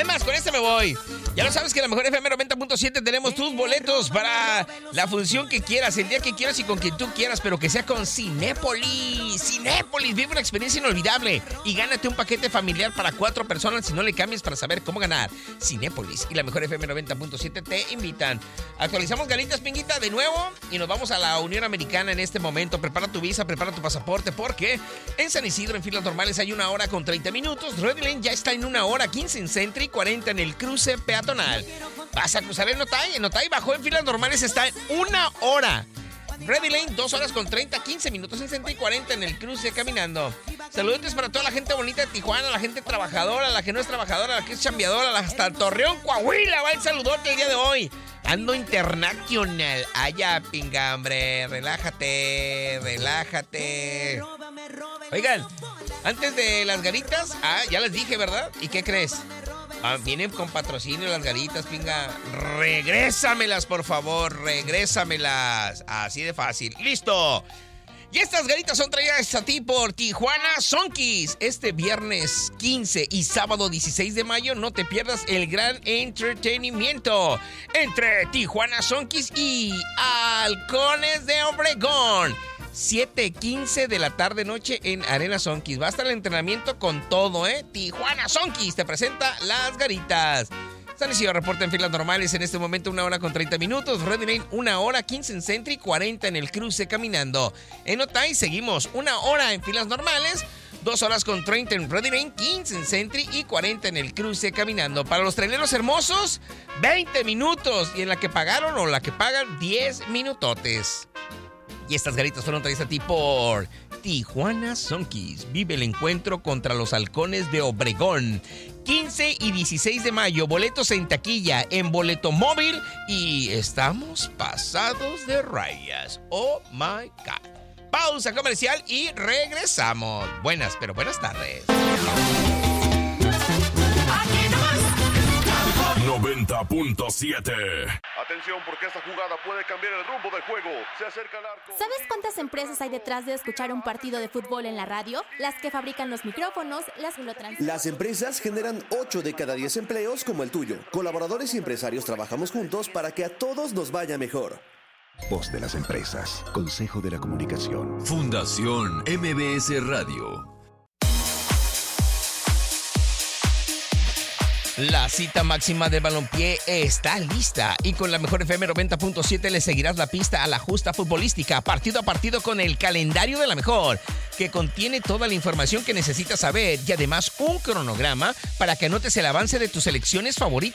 más, con este me voy. Ya lo sabes que en la Mejor FM 90.7 tenemos tus boletos para la función que quieras, el día que quieras y con quien tú quieras, pero que sea con Cinépolis. Cinépolis, vive una experiencia inolvidable y gánate un paquete familiar para 4 personas si no le cambies para saber cómo ganar. Cinépolis y la Mejor FM 90.7 te invitan. Actualizamos ganitas, Pinguita, de nuevo y nos vamos a la Unión Americana en este momento. Prepara tu visa, prepara tu pasaporte, porque en San Isidro, en filas normales, hay 1 hora con 30 minutos. Ready Lane ya está en 1 hora 15 en Century, 40 en el cruce peatonal. Vas a cruzar en Otay. En Otay bajó en filas normales, está en 1 hora. Ready Lane, 2 horas con 30, 15 minutos en Century, 40 en el cruce caminando. Saludos para toda la gente bonita de Tijuana, la gente trabajadora, la que no es trabajadora, la que es chambeadora, hasta Torreón, Coahuila, va el saludote el día de hoy. Ando internacional. Allá, pinga, hombre. Relájate. Oigan, antes de las garitas, ya les dije, ¿verdad? ¿Y qué crees? Vienen con patrocinio las garitas, pinga. Regrésamelas, por favor. Regrésamelas. Así de fácil. ¡Listo! Y estas garitas son traídas a ti por Tijuana Sonkeys. Este viernes 15 y sábado 16 de mayo no te pierdas el gran entretenimiento entre Tijuana Sonkeys y Halcones de Obregón. 7:15 de la tarde noche en Arena Sonkeys. Va a estar el entrenamiento con todo, ¿eh? Tijuana Sonkeys te presenta las garitas. San Isidro reporta en filas normales en este momento 1 hora con 30 minutos. Ready Lane 1 hora 15 en Century, 40 en el cruce caminando. En Otay seguimos 1 hora en filas normales, 2 horas con 30 en Ready Lane, 15 en Century y 40 en el cruce caminando. Para los traileros hermosos, 20 minutos. Y en la que pagaron o la que pagan, 10 minutotes. Y estas garitas fueron traídas a ti por Tijuana Sonkeys. Vive el encuentro contra los Halcones de Obregón. 15 y 16 de mayo, boletos en taquilla, en boleto móvil y estamos pasados de rayas. Oh my God. Pausa comercial y regresamos. Buenas, pero buenas tardes. 90.7. Atención, porque esta jugada puede cambiar el rumbo del juego. Se acerca el arco. ¿Sabes cuántas empresas hay detrás de escuchar un partido de fútbol en la radio? Las que fabrican los micrófonos, las que lo transmiten. Las empresas generan 8 de cada 10 empleos como el tuyo. Colaboradores y empresarios trabajamos juntos para que a todos nos vaya mejor. Voz de las empresas. Consejo de la Comunicación. Fundación MBS Radio. La cita máxima de balompié está lista y con la Mejor FM 90.7 le seguirás la pista a la justa futbolística, partido a partido con el calendario de la Mejor, que contiene toda la información que necesitas saber y además un cronograma para que anotes el avance de tus selecciones favoritas.